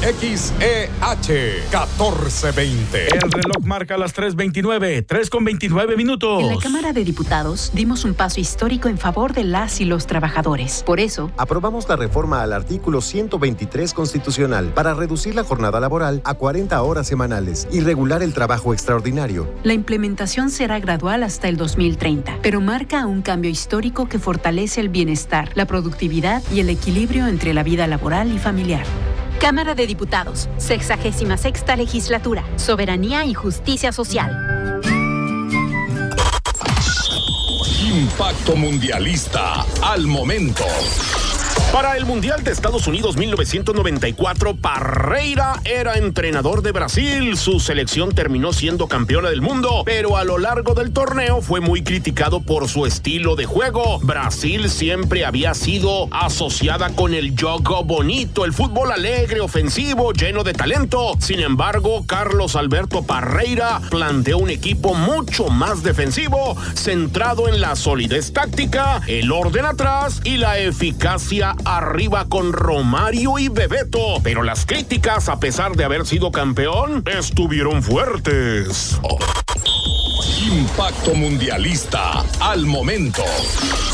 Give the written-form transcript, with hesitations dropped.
XEH 1420. El reloj marca las 3:29, 3:29 minutos. En la Cámara de Diputados dimos un paso histórico en favor de las y los trabajadores. Por eso, aprobamos la reforma al artículo 123 constitucional para reducir la jornada laboral a 40 horas semanales y regular el trabajo extraordinario. la implementación será gradual hasta el 2030, pero marca un cambio histórico que fortalece el bienestar, la productividad y el equilibrio entre la vida laboral y familiar. Cámara de Diputados, 66ª Legislatura, Soberanía y Justicia Social. Impacto mundialista al momento. Para el Mundial de Estados Unidos 1994, Parreira era entrenador de Brasil. Su selección terminó siendo campeona del mundo, pero a lo largo del torneo fue muy criticado por su estilo de juego. Brasil siempre había sido asociada con el juego bonito, el fútbol alegre, ofensivo, lleno de talento. Sin embargo, Carlos Alberto Parreira planteó un equipo mucho más defensivo, centrado en la solidez táctica, el orden atrás y la eficacia arriba con Romario y Bebeto. Pero las críticas, a pesar de haber sido campeón, estuvieron fuertes. Impacto mundialista al momento.